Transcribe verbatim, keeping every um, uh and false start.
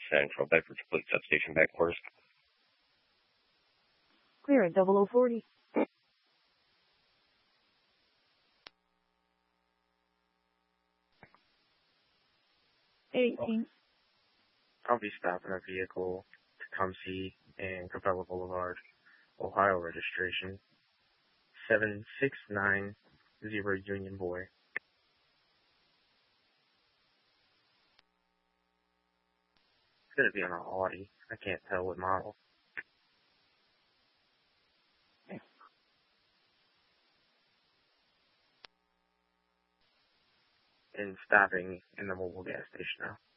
Central Bedford Split Substation back first. Clear at double oh forty. eighteen. I'll be stopping a vehicle, Tecumseh and Capella Boulevard, Ohio registration, seven six nine zero Union Boy. It's going to be on an Audi. I can't tell what model. And stopping in the mobile gas station now.